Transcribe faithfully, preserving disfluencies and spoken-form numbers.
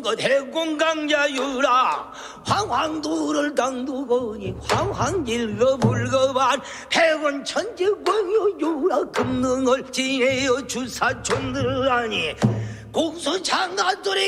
것 해공강자 유라 황황도를 당두거니 황황질거 불거반 백원 천지광요 유라 금능을 지내어 주사촌들 아니 공소장관들이